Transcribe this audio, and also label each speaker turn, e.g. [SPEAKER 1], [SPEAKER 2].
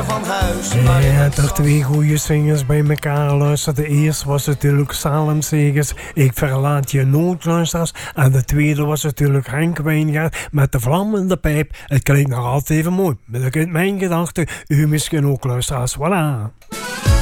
[SPEAKER 1] van huis.
[SPEAKER 2] Ja, toch twee goede zingers bij elkaar luisteren. De eerste was natuurlijk Salem Segers, Ik verlaat je nooit, luisteraars. En de tweede was natuurlijk Henk Wijngaard met De vlam in de pijp. Het klinkt nog altijd even mooi. Maar dat klinkt mijn gedachte. U misschien ook, luisteraars. Voilà.